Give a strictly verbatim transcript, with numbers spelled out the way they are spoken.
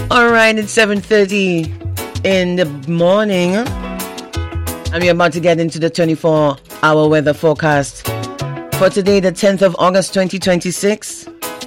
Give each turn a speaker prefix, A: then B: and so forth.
A: All right, it's seven thirty in the morning. And we're about to get into the twenty-four hour weather forecast for today, the tenth of August, twenty twenty-six.